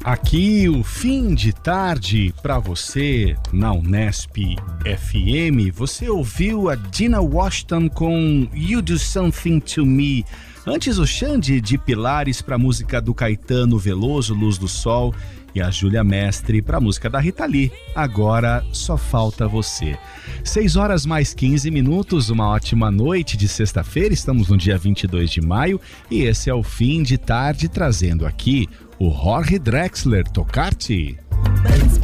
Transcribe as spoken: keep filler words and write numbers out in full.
Aqui o fim de tarde para você na Unesp F M. Você ouviu a Dinah Washington com You Do Something To Me. Antes o Xande de Pilares para a música do Caetano Veloso, Luz do Sol. E a Júlia Mestre para a música da Rita Lee. Agora só falta você. seis horas mais quinze minutos, uma ótima noite de sexta-feira. Estamos no dia vinte e dois de maio e esse é o fim de tarde trazendo aqui o Jorge Drexler Toccati.